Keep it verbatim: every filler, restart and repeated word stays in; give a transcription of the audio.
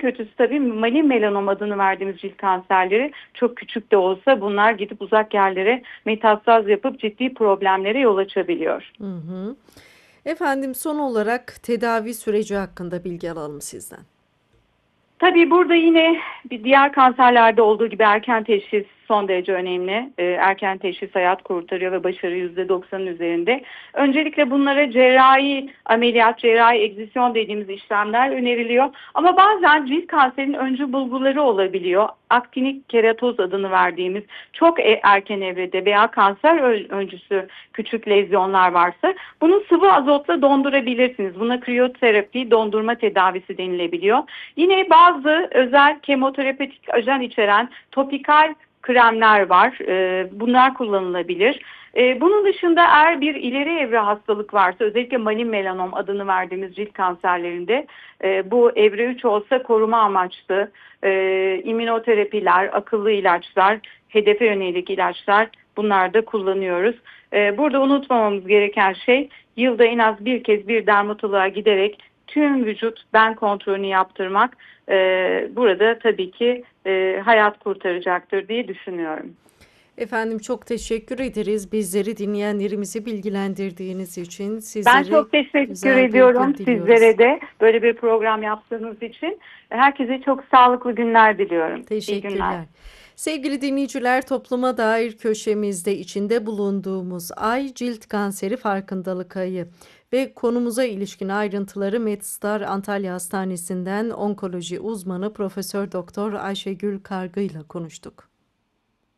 kötüsü tabii malin melanom adını verdiğimiz cilt kanserleri, çok küçük de olsa bunlar gidip uzak yerlere metastaz yapıp ciddi problemlere yol açabiliyor. Hı hı. Efendim, son olarak tedavi süreci hakkında bilgi alalım sizden. Tabii burada yine bir diğer kanserlerde olduğu gibi erken teşhis son derece önemli. Ee, erken teşhis hayat kurtarıyor ve başarı yüzde doksanın üzerinde. Öncelikle bunlara cerrahi ameliyat, cerrahi egzisyon dediğimiz işlemler öneriliyor. Ama bazen cilt kanserinin öncü bulguları olabiliyor. Aktinik keratoz adını verdiğimiz çok e- erken evrede veya kanser ö- öncüsü küçük lezyonlar varsa bunu sıvı azotla dondurabilirsiniz. Buna kriyoterapi, dondurma tedavisi denilebiliyor. Yine bazı özel kemoterapetik ajan içeren topikal kremler var. Ee, bunlar kullanılabilir. Ee, bunun dışında eğer bir ileri evre hastalık varsa, özellikle malin melanom adını verdiğimiz cilt kanserlerinde e, bu evre üç olsa koruma amaçlı e, immünoterapiler, akıllı ilaçlar, hedefe yönelik ilaçlar, bunlar da kullanıyoruz. E, burada unutmamamız gereken şey, yılda en az bir kez bir dermatoloğa giderek tüm vücut ben kontrolünü yaptırmak. Ee, burada tabii ki e, hayat kurtaracaktır diye düşünüyorum. Efendim, çok teşekkür ederiz. Bizleri, dinleyenlerimizi bilgilendirdiğiniz için Ben sizlere çok teşekkür güzel bir ediyorum gün diliyoruz. sizlere de böyle bir program yaptığınız için. Herkese çok sağlıklı günler diliyorum. İyi günler. Teşekkürler. Sevgili dinleyiciler, topluma dair köşemizde içinde bulunduğumuz ay cilt kanseri farkındalık ayı ve konumuza ilişkin ayrıntıları Medstar Antalya Hastanesi'nden onkoloji uzmanı Profesör Doktor Ayşegül Kargı ile konuştuk.